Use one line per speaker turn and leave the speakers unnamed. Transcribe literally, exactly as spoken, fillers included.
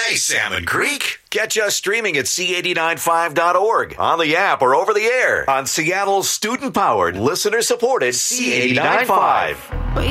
Hey, Salmon Creek. Catch us streaming at C eight nine five dot org, on the app or over the air on Seattle's student-powered, listener-supported C eight nine five.